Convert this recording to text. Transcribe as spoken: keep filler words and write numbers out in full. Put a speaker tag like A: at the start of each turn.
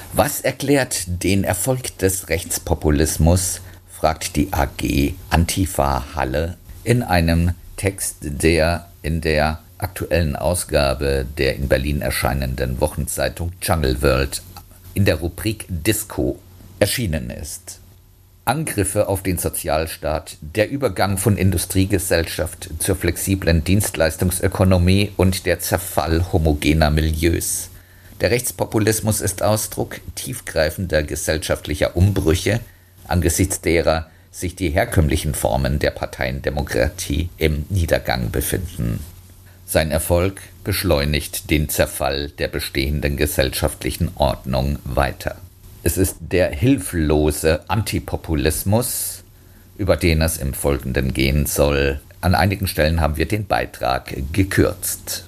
A: Was erklärt den Erfolg des Rechtspopulismus, fragt die A G Antifa Halle in einem Text, der in der aktuellen Ausgabe der in Berlin erscheinenden Wochenzeitung Jungle World in der Rubrik Disco erschienen ist. Angriffe auf den Sozialstaat, der Übergang von Industriegesellschaft zur flexiblen Dienstleistungsökonomie und der Zerfall homogener Milieus. Der Rechtspopulismus ist Ausdruck tiefgreifender gesellschaftlicher Umbrüche, angesichts derer sich die herkömmlichen Formen der Parteiendemokratie im Niedergang befinden. Sein Erfolg beschleunigt den Zerfall der bestehenden gesellschaftlichen Ordnung weiter. Es ist der hilflose Antipopulismus, über den es im Folgenden gehen soll. An einigen Stellen haben wir den Beitrag gekürzt.